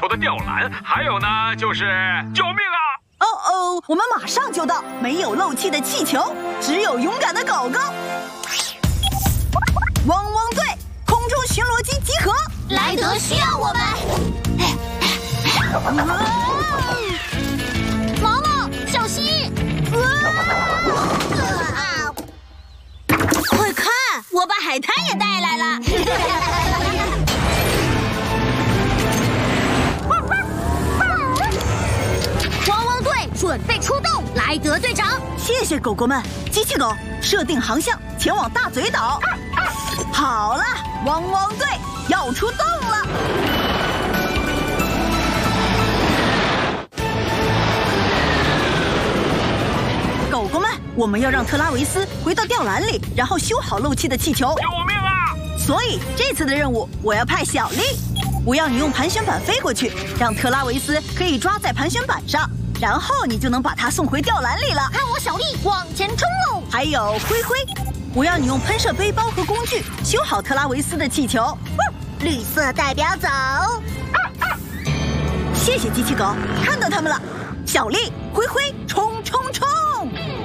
球的吊篮，还有呢就是救命啊！ 哦，我们马上就到。没有漏气的气球，只有勇敢的狗狗。汪汪队，空中巡逻机集合！ 莱德需要我们。毛毛，小心！ 快看，我把海滩也带来了。 汪汪队准备出动，莱德队长。 谢谢狗狗们，机器狗设定航向，前往大嘴岛。好了，汪汪队要出动了。狗狗们，我们要让特拉维斯回到吊篮里，然后修好漏气的气球。 救命啊！ 所以这次的任务，我要派小丽。我要你用盘旋板飞过去，让特拉维斯可以抓在盘旋板上，然后你就能把它送回吊篮里了。 看我小丽往前冲喽！ 还有灰灰，我要你用喷射背包和工具修好特拉维斯的气球。 绿色代表走。 谢谢机器狗，看到他们了。小丽、灰灰，冲冲冲！